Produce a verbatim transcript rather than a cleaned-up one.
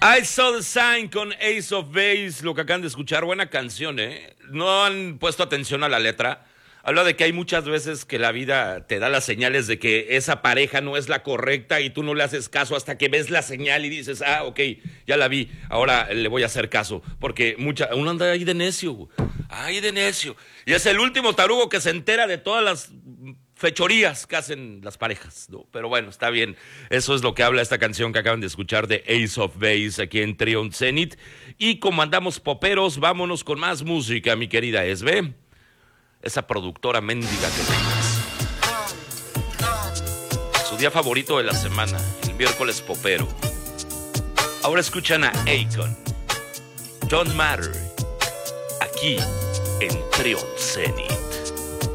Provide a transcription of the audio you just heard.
I Saw the Sign con Ace of Base, lo que acaban de escuchar, buena canción, ¿eh? No han puesto atención a la letra. Habla de que hay muchas veces que la vida te da las señales de que esa pareja no es la correcta y tú no le haces caso hasta que ves la señal y dices, ah, ok, ya la vi, ahora le voy a hacer caso. Porque mucha, uno anda ahí de necio, ahí de necio. Y es el último tarugo que se entera de todas las fechorías que hacen las parejas, ¿no? Pero bueno, está bien. Eso es lo que habla esta canción que acaban de escuchar de Ace of Base aquí en Trion Zenith. Y como andamos poperos, vámonos con más música, mi querida Esbe. Esa productora mendiga que tengas. Su día favorito de la semana, el miércoles popero. Ahora escuchan a Akon. Don't Matter. Aquí en Trion Zenith.